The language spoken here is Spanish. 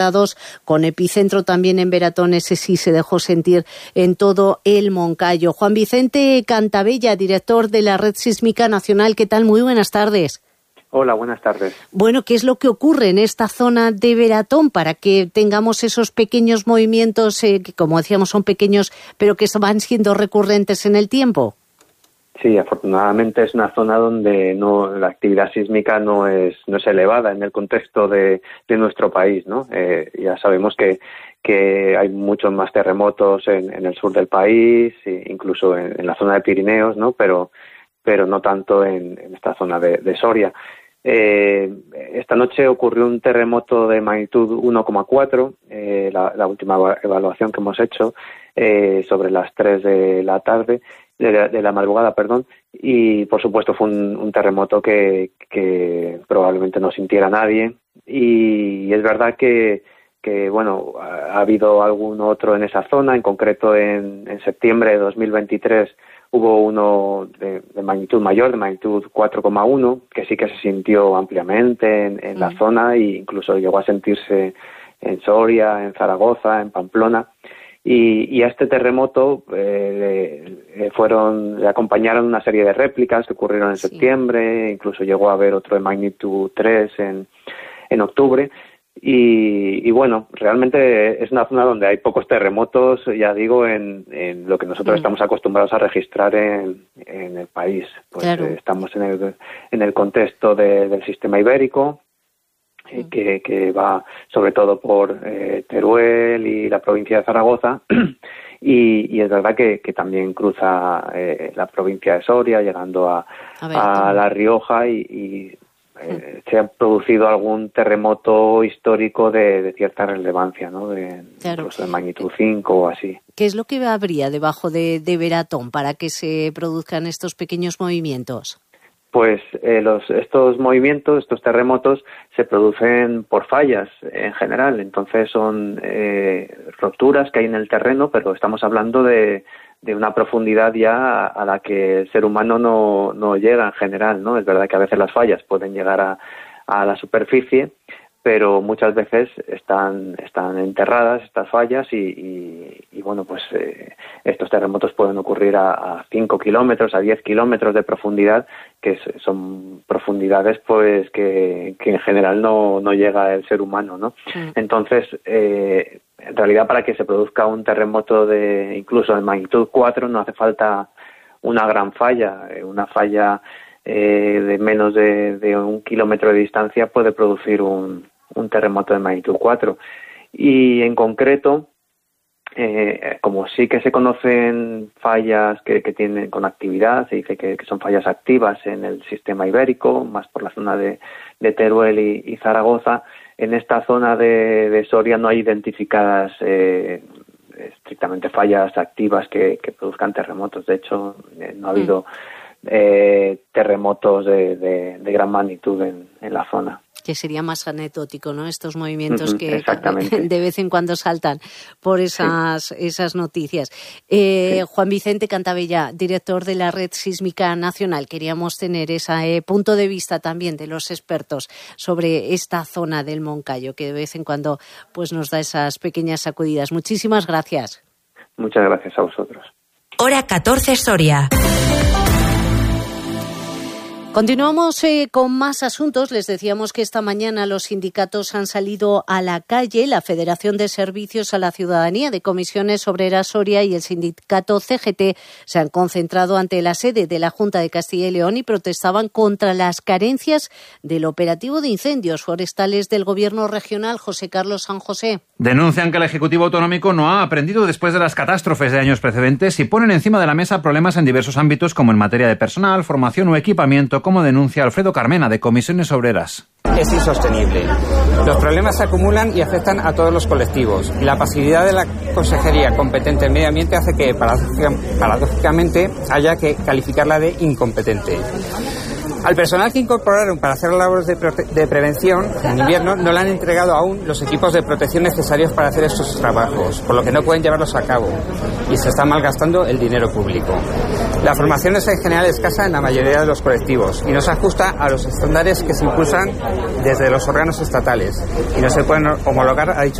con epicentro también en Beratón, ese sí se dejó sentir en todo el Moncayo. Juan Vicente Cantabella, director de la Red Sísmica Nacional, ¿qué tal? Muy buenas tardes. Hola, buenas tardes. Bueno, ¿qué es lo que ocurre en esta zona de Beratón para que tengamos esos pequeños movimientos que, como decíamos, son pequeños, pero que van siendo recurrentes en el tiempo? Sí, afortunadamente es una zona donde la actividad sísmica no es elevada en el contexto de nuestro país, ¿no? Ya sabemos que hay muchos más terremotos en el sur del país, incluso en la zona de Pirineos, ¿no? Pero no tanto en esta zona de Soria. Esta noche ocurrió un terremoto de magnitud 1,4, la última evaluación que hemos hecho, sobre las 3 de la madrugada, y por supuesto fue un terremoto que probablemente no sintiera nadie, y es verdad que bueno, ha habido algún otro en esa zona. En concreto en septiembre de 2023 hubo uno de magnitud mayor, de magnitud 4,1, que sí que se sintió ampliamente en la zona, e incluso llegó a sentirse en Soria, en Zaragoza, en Pamplona. Y a este terremoto le acompañaron una serie de réplicas que ocurrieron en septiembre, incluso llegó a haber otro de magnitud 3 en octubre. Y bueno, realmente es una zona donde hay pocos terremotos, ya digo, en lo que nosotros estamos acostumbrados a registrar en el país. Pues claro. Estamos en el contexto del sistema ibérico, que va sobre todo por Teruel y la provincia de Zaragoza, y es verdad que también cruza la provincia de Soria, llegando a La Rioja, y se ha producido algún terremoto histórico de cierta relevancia, ¿no? Incluso de magnitud 5 o así. ¿Qué es lo que habría debajo de Beratón para que se produzcan estos pequeños movimientos? Pues estos movimientos, estos terremotos, se producen por fallas en general. Entonces son rupturas que hay en el terreno, pero estamos hablando de una profundidad ya a la que el ser humano no llega en general, ¿no? Es verdad que a veces las fallas pueden llegar a la superficie, pero muchas veces están enterradas estas fallas, y bueno, pues estos terremotos pueden ocurrir a 5 kilómetros, a 10 kilómetros de profundidad, que son profundidades pues que en general no llega el ser humano, ¿no? Entonces, en realidad, para que se produzca un terremoto incluso de magnitud 4, no hace falta una gran falla. Una falla de menos de 1 kilómetro de distancia puede producir un terremoto de magnitud 4. Y en concreto, como sí que se conocen fallas que tienen con actividad, se dice que son fallas activas en el sistema ibérico, más por la zona de Teruel y Zaragoza. En esta zona de Soria no hay identificadas estrictamente fallas activas que produzcan terremotos. De hecho, no ha habido terremotos de gran magnitud en la zona. Que sería más anecdótico, ¿no? Estos movimientos que exactamente. De vez en cuando saltan por esas noticias. Juan Vicente Cantabella, director de la Red Sísmica Nacional. Queríamos tener ese punto de vista también de los expertos sobre esta zona del Moncayo, que de vez en cuando pues nos da esas pequeñas sacudidas. Muchísimas gracias. Muchas gracias a vosotros. Hora 14 Soria. Continuamos con más asuntos. Les decíamos que esta mañana los sindicatos han salido a la calle. La Federación de Servicios a la Ciudadanía de Comisiones Obreras Soria y el sindicato CGT se han concentrado ante la sede de la Junta de Castilla y León y protestaban contra las carencias del operativo de incendios forestales del Gobierno regional. José Carlos San José. Denuncian que el Ejecutivo Autonómico no ha aprendido después de las catástrofes de años precedentes y ponen encima de la mesa problemas en diversos ámbitos como en materia de personal, formación o equipamiento, como denuncia Alfredo Carmena, de Comisiones Obreras. Es insostenible. Los problemas se acumulan y afectan a todos los colectivos. La pasividad de la Consejería competente en Medio Ambiente hace que, paradójicamente, haya que calificarla de incompetente. Al personal que incorporaron para hacer labores de prevención en invierno no le han entregado aún los equipos de protección necesarios para hacer estos trabajos, por lo que no pueden llevarlos a cabo y se está malgastando el dinero público. La formación es en general escasa en la mayoría de los colectivos y no se ajusta a los estándares que se impulsan desde los órganos estatales y no se pueden homologar a dichos